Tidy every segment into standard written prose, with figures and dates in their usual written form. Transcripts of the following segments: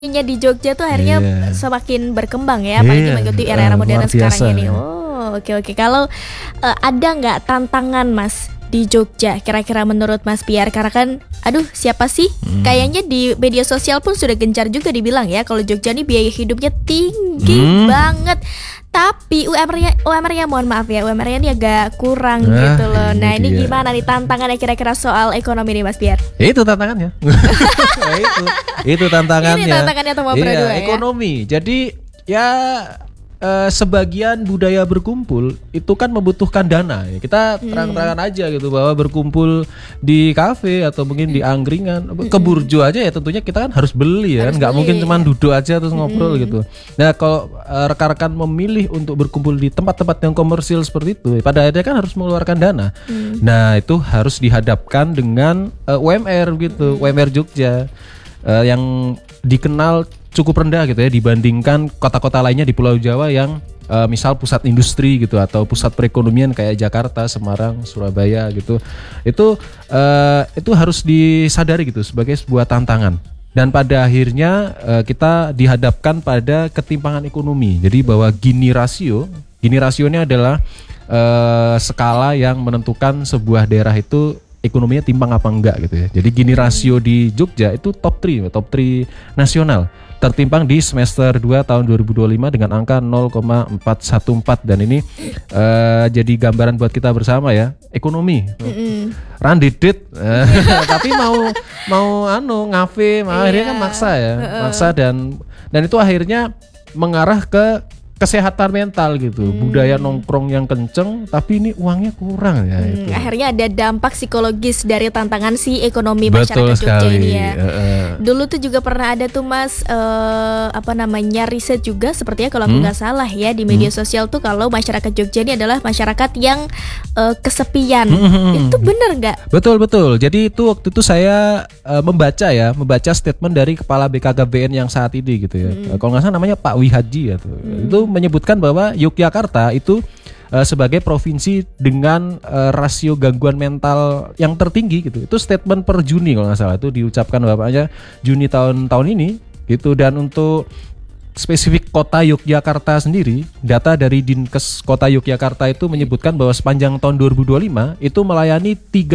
Di Jogja tuh akhirnya Iya. semakin berkembang ya, apalagi Iya, mengikuti era-era modern luar biasa. sekarang ini. Oh, oke. Kalau ada nggak tantangan Mas di Jogja kira-kira menurut Mas Piar? Karena kan, aduh siapa sih? Kayaknya di media sosial pun sudah gencar juga dibilang ya kalau Jogja nih biaya hidupnya tinggi banget. Tapi UMR-nya mohon maaf ya, UMR-nya ini agak kurang Nah, gitu loh. ini Nah, ini dia. gimana nih tantangannya kira-kira soal ekonomi nih Mas Piar? Ya, itu tantangannya. itu tantangannya. Ini tantangannya Toma Pro 2 ya. Ekonomi. Jadi ya sebagian budaya berkumpul itu kan membutuhkan dana. Ya, kita terang-terangan aja gitu bahwa berkumpul di kafe atau mungkin di angkringan, ke burjo aja ya tentunya kita kan harus beli ya, Harus nggak beli. mungkin cuma duduk aja terus ngobrol gitu. Nah kalau rekan-rekan memilih untuk berkumpul di tempat-tempat yang komersil seperti itu, pada akhirnya kan harus mengeluarkan dana. Nah itu harus dihadapkan dengan UMR gitu, UMR Jogja yang dikenal cukup rendah gitu ya dibandingkan kota-kota lainnya di Pulau Jawa yang misal pusat industri gitu atau pusat perekonomian kayak Jakarta, Semarang, Surabaya gitu. Itu harus disadari gitu sebagai sebuah tantangan. Dan pada akhirnya kita dihadapkan pada ketimpangan ekonomi. Jadi bahwa Gini rasio ini adalah skala yang menentukan sebuah daerah itu ekonominya timpang apa enggak gitu ya. Jadi Gini rasio di Jogja itu top 3 nasional. Tertimpang di semester 2 tahun 2025 dengan angka 0,414 dan ini jadi gambaran buat kita bersama ya. Ekonomi. Randidit tapi mau ngafe akhirnya kan maksa ya. Maksa dan itu akhirnya mengarah ke kesehatan mental gitu, budaya nongkrong yang kenceng, tapi ini uangnya kurang ya. Itu. Akhirnya ada dampak psikologis dari tantangan si ekonomi Betul masyarakat Jogja sekali. ini ya. Dulu tuh juga pernah ada tuh Mas riset juga sepertinya kalau aku nggak salah ya di media sosial tuh kalau masyarakat Jogja ini adalah masyarakat yang kesepian. Itu benar nggak? Betul. Jadi itu waktu itu saya membaca statement dari kepala BKKBN yang saat ini gitu ya. Kalau nggak salah namanya Pak Wihaji ya tuh. Itu menyebutkan bahwa Yogyakarta itu sebagai provinsi dengan rasio gangguan mental yang tertinggi gitu. Itu statement per Juni kalau nggak salah itu diucapkan bapaknya Juni tahun ini gitu. Dan untuk spesifik kota Yogyakarta sendiri, data dari Dinkes Kota Yogyakarta itu menyebutkan bahwa sepanjang tahun 2025 itu melayani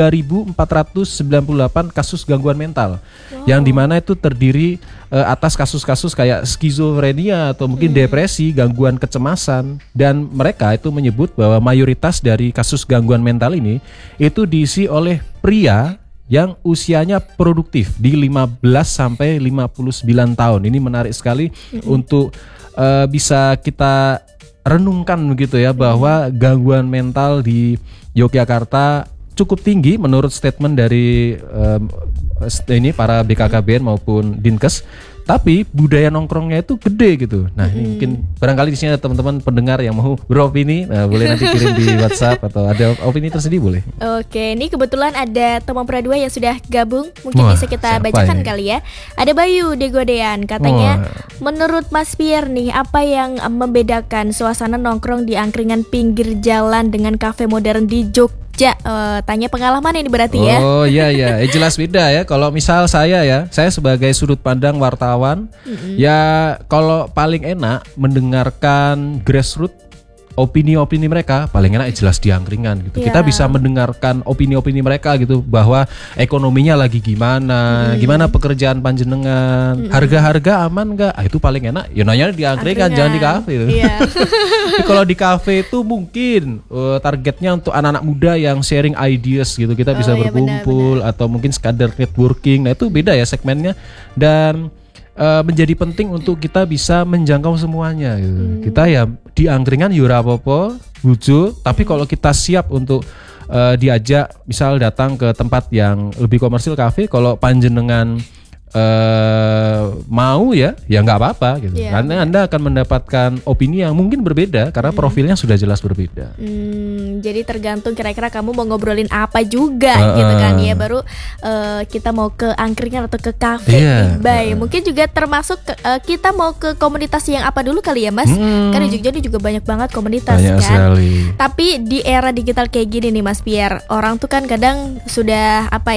3.498 kasus gangguan mental. Yang dimana itu terdiri atas kasus-kasus kayak skizofrenia atau mungkin depresi, gangguan kecemasan, dan mereka itu menyebut bahwa mayoritas dari kasus gangguan mental ini itu diisi oleh pria yang usianya produktif di 15 sampai 59 tahun. Ini menarik sekali untuk bisa kita renungkan begitu ya bahwa gangguan mental di Yogyakarta cukup tinggi menurut statement dari ini para BKKBN maupun Dinkes. Tapi budaya nongkrongnya itu gede gitu. Nah, ini mungkin barangkali di sini ada teman-teman pendengar yang mau beropini, boleh nanti kirim di WhatsApp atau ada opini tersendiri boleh. Oke, ini kebetulan ada Toma Pro 2 yang sudah gabung. Mungkin Wah, bisa kita siapa bacakan ini? kali ya. Ada Bayu Degodean, katanya Wah. menurut Mas Pierre nih, apa yang membedakan suasana nongkrong di angkringan pinggir jalan dengan kafe modern di Jogja? Tanya pengalaman ini berarti ya. Oh iya, jelas beda ya. Kalau misal saya sebagai sudut pandang wartawan, ya kalau paling enak mendengarkan grassroots opini-opini mereka paling enak jelas di angkringan gitu. Ya. Kita bisa mendengarkan opini-opini mereka gitu bahwa ekonominya lagi gimana pekerjaan panjenengan, harga-harga aman nggak? Itu paling enak. Ya nanya di angkringan, jangan di kafe. Iya. Tapi kalau di kafe itu mungkin targetnya untuk anak-anak muda yang sharing ideas gitu. Kita bisa iya, berkumpul atau mungkin sekadar networking. Nah itu beda ya segmennya dan menjadi penting untuk kita bisa menjangkau semuanya gitu. Kita ya di angkringan yura apa-apa bujo, tapi kalau kita siap untuk diajak misal datang ke tempat yang lebih komersil kafe, kalau panjenengan mau ya nggak apa-apa gitu. Iya, Karena Anda akan mendapatkan opini yang mungkin berbeda karena profilnya sudah jelas berbeda. Jadi tergantung kira-kira kamu mau ngobrolin apa juga gitu kan ya. Baru kita mau ke angkringan atau ke kafe Iya. nih. Mungkin juga termasuk kita mau ke komunitas yang apa dulu kali ya Mas. Karena di Jogja ini juga banyak banget komunitas Banyak kan. sekali. Tapi di era digital kayak gini nih Mas Pierre, orang tuh kan kadang sudah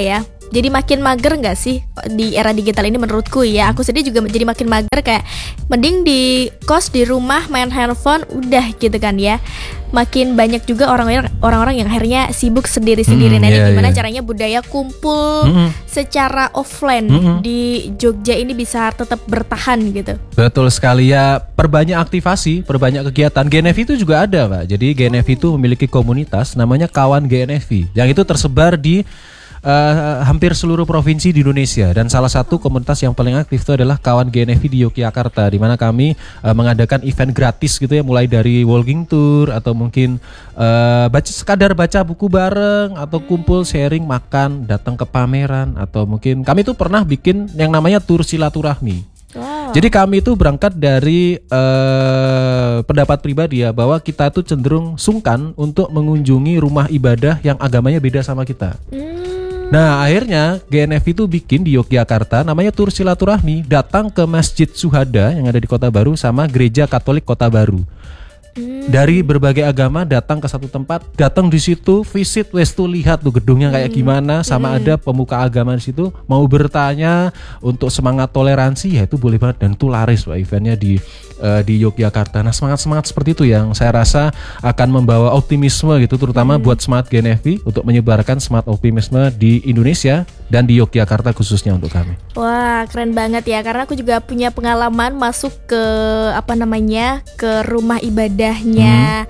jadi makin mager nggak sih di era digital ini menurutku ya. Aku sendiri juga jadi makin mager, kayak mending di kos di rumah main handphone udah gitu kan ya. Makin banyak juga orang-orang yang akhirnya sibuk sendiri-sendiri. Nah, ini gimana caranya budaya kumpul secara offline di Jogja ini bisa tetap bertahan gitu. Betul sekali ya, perbanyak aktivasi, perbanyak kegiatan. GNFI itu juga ada, Pak. Jadi GNFI itu memiliki komunitas namanya Kawan GNFI, yang itu tersebar di hampir seluruh provinsi di Indonesia, dan salah satu komunitas yang paling aktif itu adalah Kawan GNFI di Yogyakarta, di mana kami mengadakan event gratis gitu ya, mulai dari walking tour atau mungkin sekadar baca buku bareng atau kumpul sharing makan, datang ke pameran, atau mungkin kami tuh pernah bikin yang namanya tur silaturahmi. Wow. Jadi kami itu berangkat dari pendapat pribadi ya, bahwa kita tuh cenderung sungkan untuk mengunjungi rumah ibadah yang agamanya beda sama kita. Nah, akhirnya GNFI itu bikin di Yogyakarta namanya tur silaturahmi, datang ke Masjid Syuhada yang ada di Kota Baru sama Gereja Katolik Kota Baru. Dari berbagai agama datang ke satu tempat, datang di situ visit, wes tuh lihat tuh gedungnya kayak gimana, sama ada pemuka agama di situ mau bertanya untuk semangat toleransi, ya itu boleh banget, dan itu laris Pak eventnya di Yogyakarta. Nah, semangat seperti itu yang saya rasa akan membawa optimisme gitu, terutama buat semangat GNFI untuk menyebarkan semangat optimisme di Indonesia dan di Yogyakarta khususnya untuk kami. Wah, keren banget ya, karena aku juga punya pengalaman masuk ke ke rumah ibadahnya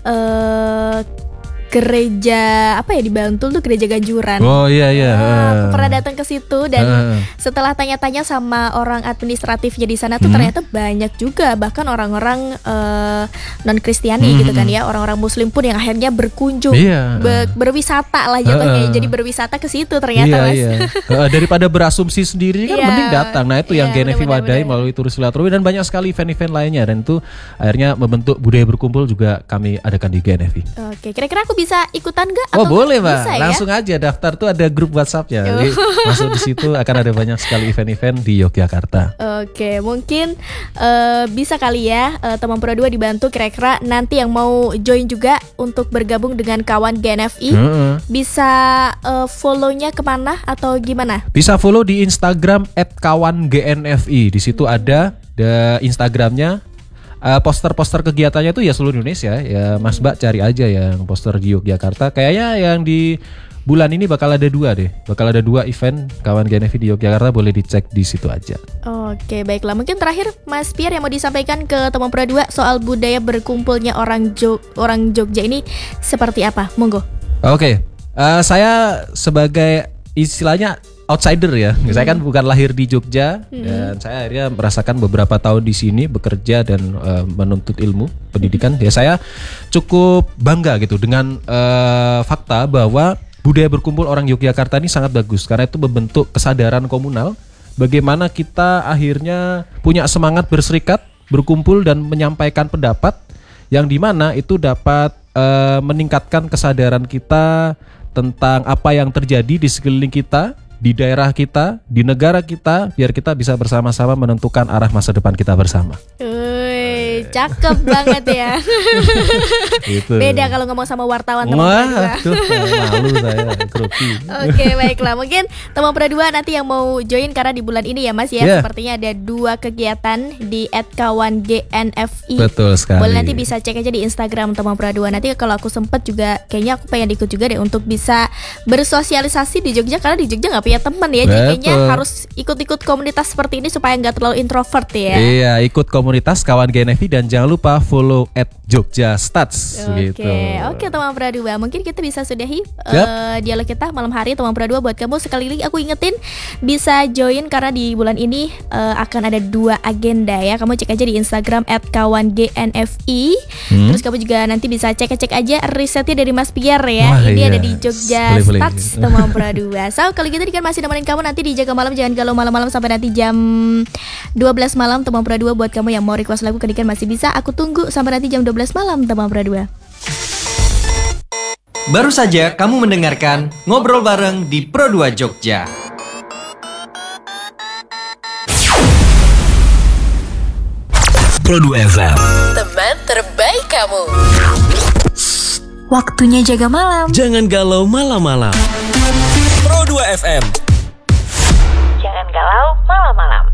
gereja di Bantul tuh, gereja Ganjuran. Oh iya. Aku pernah datang ke situ, dan setelah tanya-tanya sama orang administratifnya di sana tuh ternyata banyak juga bahkan orang-orang non Kristiani gitu kan ya, orang-orang Muslim pun yang akhirnya berkunjung, berwisata lah jatuhnya. Jadi berwisata ke situ ternyata, Mas. Daripada berasumsi sendiri kan mending datang. Nah, itu yang GNFI wadahi melalui tur silaturahmi, dan banyak sekali event-event lainnya, dan itu akhirnya membentuk budaya berkumpul juga kami adakan di GNFI. Oke, kira-kira aku bisa ikutan gak? Oh, boleh Mbak, langsung aja daftar tuh, ada grup WhatsApp-nya. Jadi masuk di situ akan ada banyak sekali event-event di Yogyakarta. Oke, mungkin bisa kali ya teman Pro 2 dibantu kira-kira nanti yang mau join juga untuk bergabung dengan Kawan GNFI bisa follow-nya kemana atau gimana? Bisa follow di Instagram @kawangnfi. Di situ ada Instagramnya. Poster-poster kegiatannya itu ya seluruh Indonesia ya, Mas Mbak cari aja yang poster di Yogyakarta. Kayaknya yang di bulan ini bakal ada 2 event Kawan GNFI di Yogyakarta, boleh dicek di situ aja. Oke, baiklah. Mungkin terakhir Mas Pierre yang mau disampaikan ke teman Pro 2 soal budaya berkumpulnya orang Jogja ini seperti apa? Monggo. Oke, saya sebagai istilahnya outsider ya. Saya kan bukan lahir di Jogja, dan saya akhirnya merasakan beberapa tahun di sini bekerja dan menuntut ilmu pendidikan. Ya, saya cukup bangga gitu dengan fakta bahwa budaya berkumpul orang Yogyakarta ini sangat bagus, karena itu membentuk kesadaran komunal. Bagaimana kita akhirnya punya semangat berserikat, berkumpul dan menyampaikan pendapat, yang dimana itu dapat meningkatkan kesadaran kita tentang apa yang terjadi di sekeliling kita, di daerah kita, di negara kita, biar kita bisa bersama-sama menentukan arah masa depan kita bersama. Cakep banget ya. Gitu. Beda kalau ngomong sama wartawan teman Pro 2. Malu saya, grogi. Oke, baiklah. Mungkin teman Pro 2 nanti yang mau join, karena di bulan ini ya Mas ya, sepertinya ada 2 kegiatan di @kawangnfi. Betul sekali. Boleh nanti bisa cek aja di Instagram teman Pro 2. Nanti kalau aku sempet juga, kayaknya aku pengen ikut juga deh untuk bisa bersosialisasi di Jogja, karena di Jogja nggak punya teman ya. Jadi kayaknya harus ikut-ikut komunitas seperti ini supaya nggak terlalu introvert ya. Iya, ikut komunitas Kawan GNFI, dan jangan lupa follow @jogjastats. Oke, teman Pro 2. Mungkin kita bisa sudahi dialog kita malam hari teman Pro 2. Buat kamu sekali lagi aku ingetin bisa join, karena di bulan ini akan ada 2 agenda ya. Kamu cek aja di Instagram @kawangnfi. Terus kamu juga nanti bisa cek aja risetnya dari Mas Pierre ya. Ini ada di Jogja Stats teman Pro 2. So, kalau gitu kan masih nemenin kamu nanti di Jaga Malam. Jangan galau malam-malam sampai nanti jam 12 malam teman Pro 2. Buat kamu yang mau request lagu Kedikan masih bisa, aku tunggu sampai nanti jam 12 malam teman Pro 2. Baru saja kamu mendengarkan Ngobrol Bareng di Pro 2 Jogja. Pro 2 FM, teman terbaik kamu. Waktunya jaga malam. jangan galau malam-malam. Pro 2 FM, galau malam-malam.